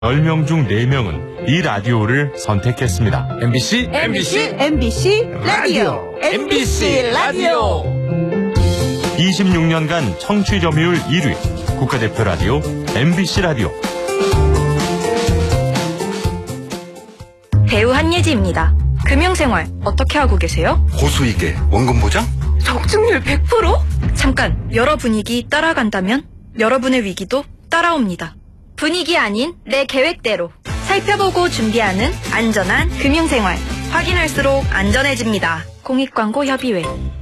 10명 중 4명은 이 라디오를 선택했습니다. MBC 라디오. 26년간 청취 점유율 1위 국가대표 라디오 MBC 라디오. 배우 한예지입니다. 금융생활 어떻게 하고 계세요? 고수익에 원금 보장? 적중률 100%? 잠깐, 여러 분위기 따라간다면 여러분의 위기도 따라옵니다. 분위기 아닌 내 계획대로 살펴보고 준비하는 안전한 금융생활. 확인할수록 안전해집니다. 공익광고 협의회.